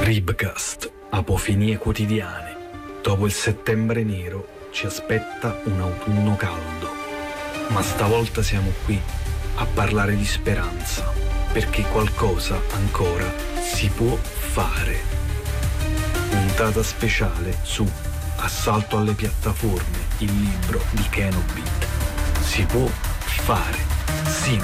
Ribcast, apofinie quotidiane. Dopo il settembre nero ci aspetta un autunno caldo. Ma stavolta siamo qui a parlare di speranza, perché qualcosa ancora si può fare. Puntata speciale su Assalto alle piattaforme, il libro di Ken Obitt. Si può fare. Sigla.